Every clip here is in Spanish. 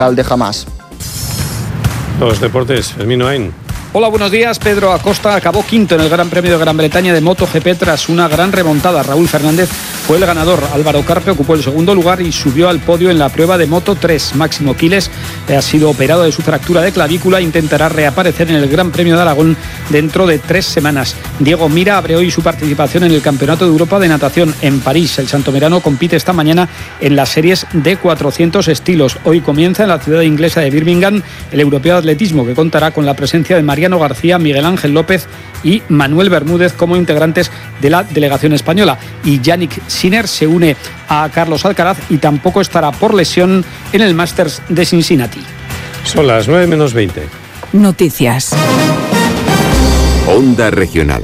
de Hamas. Los deportes, Hermino Ain. Hola, buenos días. Pedro Acosta acabó quinto en el Gran Premio de Gran Bretaña de MotoGP tras una gran remontada. Raúl Fernández fue el ganador. Álvaro Carpe ocupó el segundo lugar y subió al podio en la prueba de Moto3. Máximo Quiles ha sido operado de su fractura de clavícula e intentará reaparecer en el Gran Premio de Aragón dentro de 3 semanas. Diego Mira abre hoy su participación en el Campeonato de Europa de Natación en París. El santomerano compite esta mañana en las series de 400 estilos. Hoy comienza en la ciudad inglesa de Birmingham el Europeo de Atletismo, que contará con la presencia de Mariano García, Miguel Ángel López y Manuel Bermúdez como integrantes de la delegación española. Y Yannick Sinner se une a Carlos Alcaraz y tampoco estará por lesión en el Masters de Cincinnati. Son las 9:20. Noticias. Onda Regional.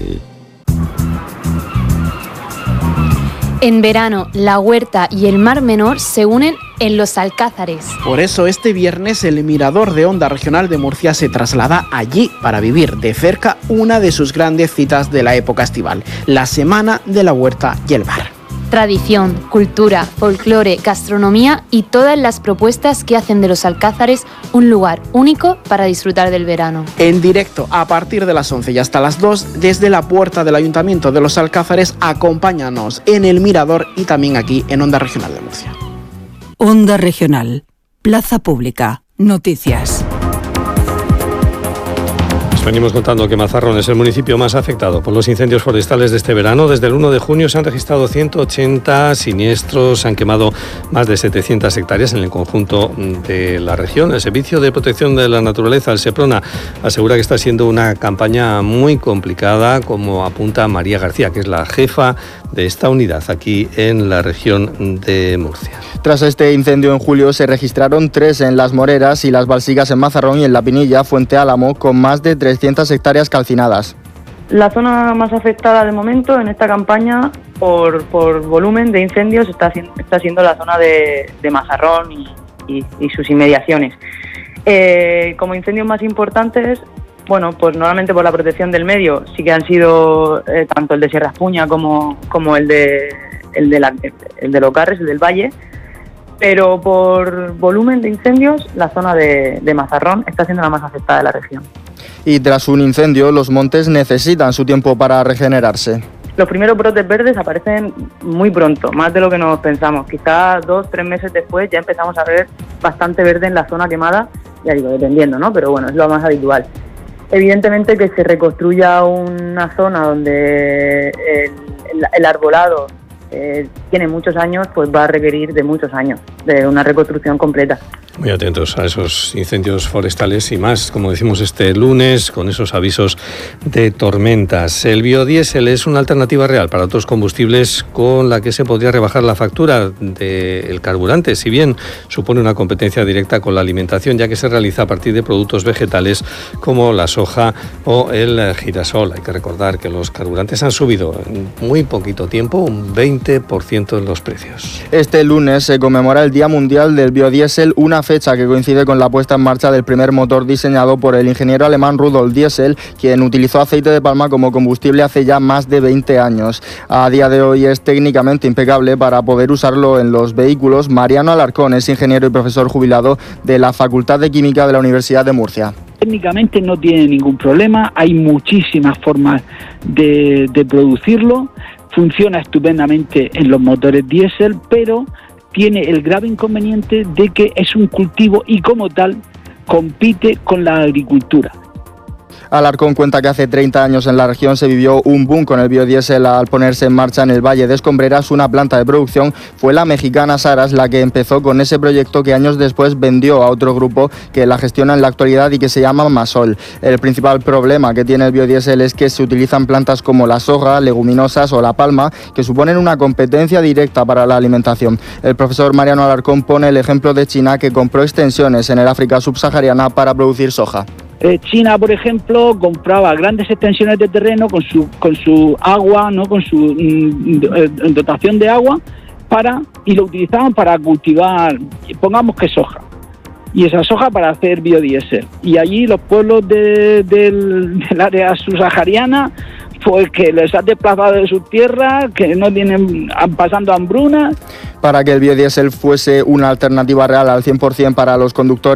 En verano, la Huerta y el Mar Menor se unen en Los Alcázares. Por eso este viernes el Mirador de Onda Regional de Murcia se traslada allí para vivir de cerca una de sus grandes citas de la época estival, la Semana de la Huerta y el Mar. Tradición, cultura, folclore, gastronomía y todas las propuestas que hacen de Los Alcázares un lugar único para disfrutar del verano. En directo, a partir de las 11 y hasta las 2, desde la puerta del Ayuntamiento de Los Alcázares, acompáñanos en el Mirador y también aquí en Onda Regional de Murcia. Onda Regional. Plaza Pública. Noticias. Venimos contando que Mazarrón es el municipio más afectado por los incendios forestales de este verano. Desde el 1 de junio se han registrado 180 siniestros, se han quemado más de 700 hectáreas en el conjunto de la región. El Servicio de Protección de la Naturaleza, el SEPRONA, asegura que está siendo una campaña muy complicada, como apunta María García, que es la jefa de esta unidad aquí en la región de Murcia. Tras este incendio en julio se registraron 3 en Las Moreras y Las Balsigas en Mazarrón y en La Pinilla, Fuente Álamo, con más de 300 hectáreas calcinadas. La zona más afectada de momento en esta campaña por volumen de incendios está siendo la zona de Mazarrón y sus inmediaciones. Como incendios más importantes, bueno, pues normalmente por la protección del medio sí que han sido tanto el de Sierra Espuña como el de Los Garres, el del Valle, pero por volumen de incendios la zona de Mazarrón está siendo la más afectada de la región. Y tras un incendio, los montes necesitan su tiempo para regenerarse. Los primeros brotes verdes aparecen muy pronto, más de lo que nos pensamos. Quizás 2-3 meses después ya empezamos a ver bastante verde en la zona quemada, ya digo, dependiendo, ¿no? Pero bueno, es lo más habitual. Evidentemente que se reconstruya una zona donde el arbolado tiene muchos años, pues va a requerir de muchos años, de una reconstrucción completa. Muy atentos a esos incendios forestales y más, como decimos este lunes, con esos avisos de tormentas. El biodiesel es una alternativa real para otros combustibles con la que se podría rebajar la factura del carburante, si bien supone una competencia directa con la alimentación, ya que se realiza a partir de productos vegetales como la soja o el girasol. Hay que recordar que los carburantes han subido en muy poquito tiempo un 20% en los precios. Este lunes se conmemora el Día Mundial del Biodiesel, una fecha que coincide con la puesta en marcha del primer motor diseñado por el ingeniero alemán Rudolf Diesel, quien utilizó aceite de palma como combustible hace ya más de 20 años. A día de hoy es técnicamente impecable para poder usarlo en los vehículos. Mariano Alarcón es ingeniero y profesor jubilado de la Facultad de Química de la Universidad de Murcia. Técnicamente no tiene ningún problema, hay muchísimas formas de producirlo, funciona estupendamente en los motores diésel, pero tiene el grave inconveniente de que es un cultivo y como tal compite con la agricultura. Alarcón cuenta que hace 30 años en la región se vivió un boom con el biodiesel al ponerse en marcha en el Valle de Escombreras. Una planta de producción fue la mexicana Saras la que empezó con ese proyecto, que años después vendió a otro grupo que la gestiona en la actualidad y que se llama Masol. El principal problema que tiene el biodiesel es que se utilizan plantas como la soja, leguminosas o la palma, que suponen una competencia directa para la alimentación. El profesor Mariano Alarcón pone el ejemplo de China, que compró extensiones en el África subsahariana para producir soja. China, por ejemplo, compraba grandes extensiones de terreno con su agua, ¿no? Con su dotación de agua y lo utilizaban para cultivar, pongamos que soja, y esa soja para hacer biodiesel. Y allí los pueblos del área subsahariana pues que les ha desplazado de sus tierras, que no tienen, pasando hambruna. Para que el biodiesel fuese una alternativa real al 100% para los conductores